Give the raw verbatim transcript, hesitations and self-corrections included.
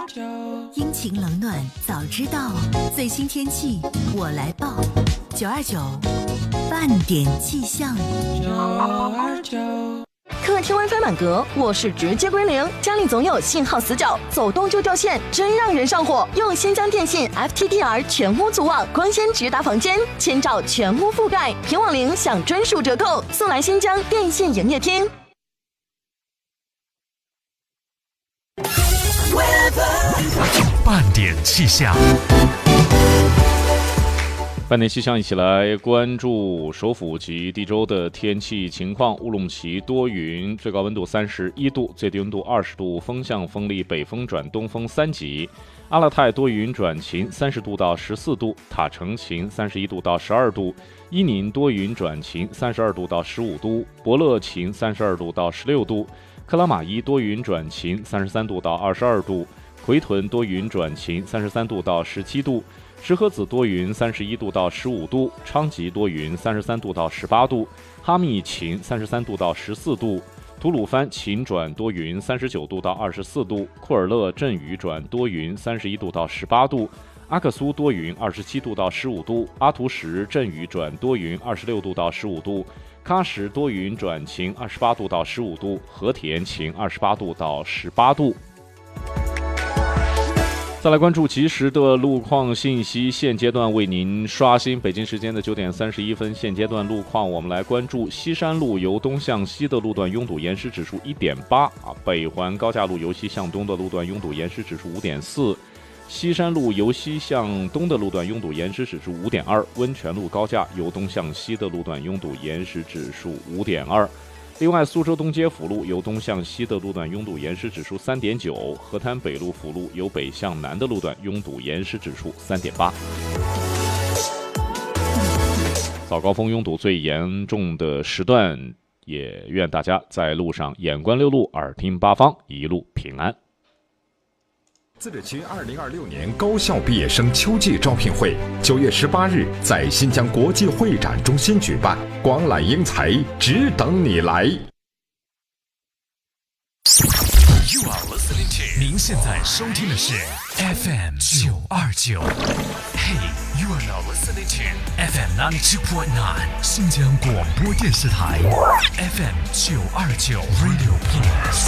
阴晴冷暖早知道，最新天气我来报。九二九半点气象。 客厅 WiFi 满格，卧室直接归零，家里总有信号死角，走动就掉线，真让人上火。用新疆电信 F T D R 全屋组网，光纤直达房间，千兆全屋覆盖，平网零享专属折扣，速来新疆电信营业厅。 半点气象。 半点气象，一起来关注首府及地州的天气情况。乌鲁木齐多云，最高温度三十一度，最低温度二十度，风向风力北风转东风三级。阿勒泰多云转晴，三十度到十四度；塔城晴，三十一度到十二度；伊宁多云转晴，三十二度到十五度；博乐晴，三十二度到十六度；克拉玛依多云转晴，三十三度到二十二度；奎屯多云转晴，三十三度到十七度；石河子多云，三十一度到十五度；昌吉多云，三十三度到十八度；哈密晴，三十三度到十四度；吐鲁番晴转多云，三十九度到二十四度；库尔勒阵雨转多云，三十一度到十八度；阿克苏多云，二十七度到十五度；阿图什阵雨转多云，二十六度到十五度；喀什多云转晴，二十八度到十五度；和田晴，二十八度到十八度。再来关注及时的路况信息，现阶段为您刷新北京时间的九点三十一分。现阶段路况，我们来关注西山路由东向西的路段拥堵延时指数一点八啊，北环高架路由西向东的路段拥堵延时指数五点四，西山路由西向东的路段拥堵延时指数五点二，温泉路高架由东向西的路段拥堵延时指数五点二。另外，苏州东街辅路由东向西的路段拥堵延时指数三点九，河滩北路辅路由北向南的路段拥堵延时指数三点八。早高峰拥堵最严重的时段，也愿大家在路上眼观六路，耳听八方，一路平安。 自治区二零二六年高校毕业生秋季招聘会九月十八日在新疆国际会展中心举办，广揽英才，只等你来。 You are listening to 您现在收听的是 F M 九二九。Hey, you are now listening to F M ninety-two point nine 新疆广播电视台 F M 九二九 Radio Plus。